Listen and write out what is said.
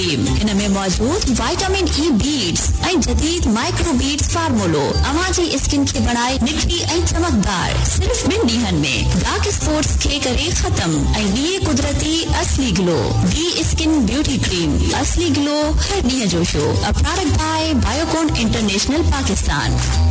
Cream इन में मौजूद विटामिन ई बीड्स ऐं जदीद माइक्रो बीड्स फार्मूलो अवां जी स्किन खे बणाए निखरी ऐं चमकदार सिर्फ 2 ॾींहनि में डार्क स्पॉट्स खे करे खत्म ऐं ॾिए कुदरती असली glow D skin beauty cream असली ग्लो हर ॾींहं जो show a product by Biocon international Pakistan.